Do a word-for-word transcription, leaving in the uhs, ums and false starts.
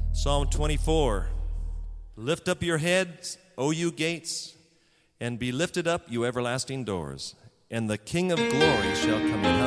Psalm twenty-four. Lift up your heads, O you gates, and be lifted up, you everlasting doors, and the King of glory shall come in.